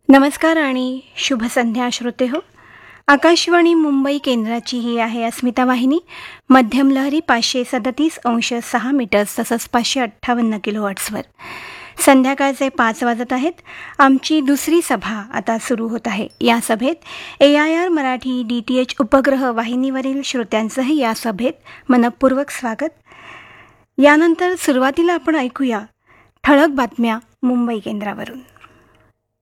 नमस्कार आणि शुभ संध्या श्रोते हो. आकाशवाणी मुंबई केंद्राची ही आहे अस्मिता वाहिनी. मध्यम लहरी 537.6 मीटर्स तसंच 558 किलोहर्ट्झवर. संध्याकाळचे 5 वाजत आहेत. आमची दुसरी सभा आता सुरू होत आहे. या सभेत AIR मराठी DTH उपग्रह वाहिनीवरील श्रोत्यांचंही या सभेत मनपूर्वक स्वागत. यानंतर सुरुवातीला आपण ऐकूया ठळक बातम्या मुंबई केंद्रावरून.